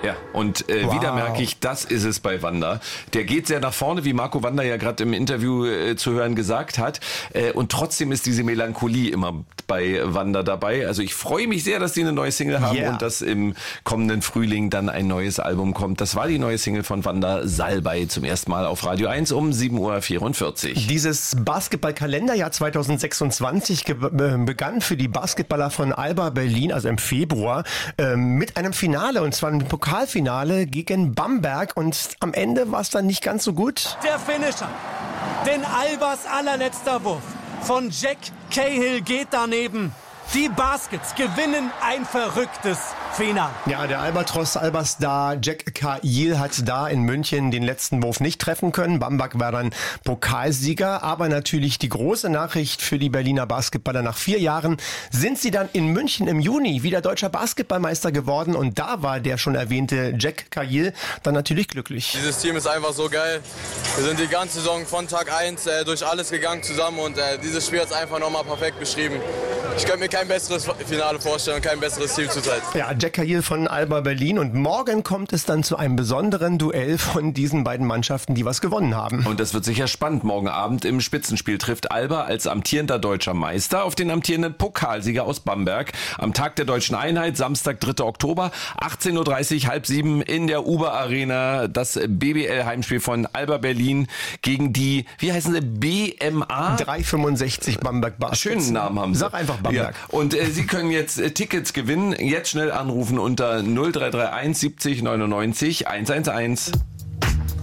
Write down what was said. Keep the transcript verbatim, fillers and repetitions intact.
Ja, und äh, Wow. wieder merke ich, das ist es bei Wanda. Der geht sehr nach vorne, wie Marco Wanda ja gerade im Interview äh, zu hören gesagt hat. Äh, und trotzdem ist diese Melancholie immer bei Wanda dabei. Also ich freue mich sehr, dass die eine neue Single haben Yeah. und dass im kommenden Frühling dann ein neues Album kommt. Das war die neue Single von Wanda, Salbei, zum ersten Mal auf Radio eins um sieben Uhr vierundvierzig. Dieses Basketball-Kalenderjahr zwanzig sechsundzwanzig ge- äh, begann für die Basketballer von Alba Berlin, also im Februar, äh, mit einem Finale, und zwar ein Pokalfinale gegen Bamberg, und am Ende war es dann nicht ganz so gut. Der Finisher, denn Albers allerletzter Wurf von Jack Cahill geht daneben. Die Baskets gewinnen ein verrücktes Finale. Ja, der Albatros Alba-Star Jack Cahill hat da in München den letzten Wurf nicht treffen können. Bamberg war dann Pokalsieger, aber natürlich die große Nachricht für die Berliner Basketballer: Nach vier Jahren sind sie dann in München im Juni wieder deutscher Basketballmeister geworden, und da war der schon erwähnte Jack Cahill dann natürlich glücklich. Dieses Team ist einfach so geil. Wir sind die ganze Saison von Tag eins äh, durch alles gegangen zusammen, und äh, dieses Spiel hat es einfach nochmal perfekt beschrieben. Ich könnte mir kein besseres Finale vorstellen und kein besseres Team zurzeit. Ja, Jack Cahill von Alba Berlin, und morgen kommt es dann zu einem besonderen Duell von diesen beiden Mannschaften, die was gewonnen haben. Und das wird sicher spannend. Morgen Abend im Spitzenspiel trifft Alba als amtierender deutscher Meister auf den amtierenden Pokalsieger aus Bamberg. Am Tag der Deutschen Einheit, Samstag, dritter Oktober, achtzehn Uhr dreißig, halb sieben in der Uber Arena. Das B B L-Heimspiel von Alba Berlin gegen die, wie heißen sie, B M A? drei fünfundsechzig Bamberg Baskets. Schönen Namen haben sie. Sag einfach Bamberg. Ja. Und äh, Sie können jetzt äh, Tickets gewinnen. Jetzt schnell anrufen unter null drei drei eins siebzig neunundneunzig hundertelf.